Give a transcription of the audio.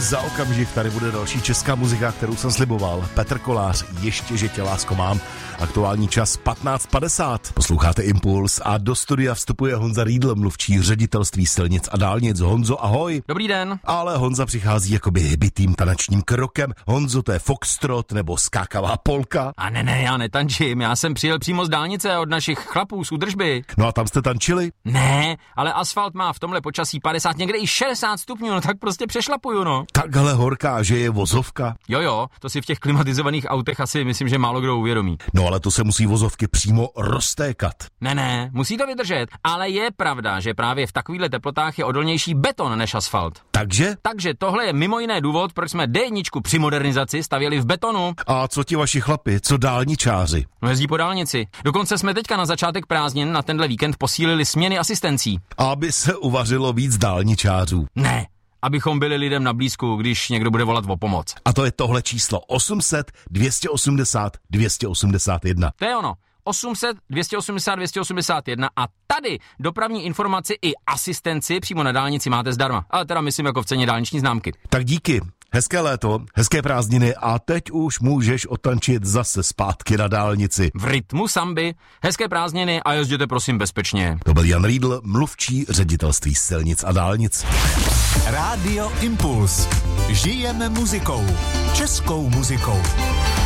Za okamžik tady bude další česká muzika, kterou jsem sliboval. Petr Kolář, Ještě, že tě lásko mám. Aktuální čas 15:50. Posloucháte Impuls a do studia vstupuje Honza Riedl, mluvčí Ředitelství silnic a dálnic. Honzo, ahoj. Dobrý den. Ale Honza přichází jakoby hybitým tanečním krokem. Honzo, to je foxtrot nebo skákavá polka? A ne, já netančím, já jsem přijel přímo z dálnice od našich chlapů z údržby. No a tam jste tančili? Ne, ale asfalt má v tomhle počasí 50, někde i 60 stupňů, no tak prostě přešlapuju, no. Takhle horká, že je vozovka? Jo, to si v těch klimatizovaných autech asi myslím, že málo kdo uvědomí. No ale to se musí vozovky přímo roztékat. Ne, musí to vydržet, ale je pravda, že právě v takovýchhle teplotách je odolnější beton než asfalt. Takže tohle je mimo jiné důvod, proč jsme D1 při modernizaci stavěli v betonu. A co ti vaši chlapi, co dálničáři? No jezdí po dálnici. Dokonce jsme teďka na začátek prázdnin na tenhle víkend posílili směny asistencí. Aby se uvařilo víc dálničářů. Ne, abychom byli lidem na blízku, když někdo bude volat o pomoc. A to je tohle číslo 800 280 281. To je ono. 800 280 281 a tady dopravní informaci i asistenci přímo na dálnici máte zdarma. Ale teda myslím jako v ceně dálniční známky. Tak díky. Hezké léto, hezké prázdniny a teď už můžeš otančit zase zpátky na dálnici. V rytmu samby, hezké prázdniny a jezděte prosím bezpečně. To byl Jan Riedl, mluvčí Ředitelství silnic a dálnic. Rádio Impuls. Žijeme muzikou. Českou muzikou.